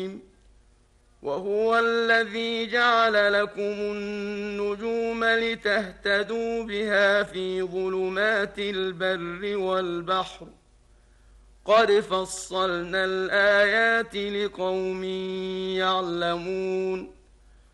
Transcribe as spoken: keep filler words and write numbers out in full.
وهو الذي جعل لكم النجوم لتهتدوا بها في ظلمات البر والبحر قد فصلنا الآيات لقوم يعلمون